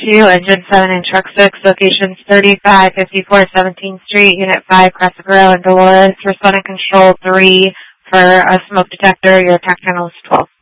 2, Engine 7 and Truck 6, locations 3554 17th Street, Unit 5, Crescent Grill, and Dolores. Responding Control 3 for a smoke detector. Your attack channel is 12.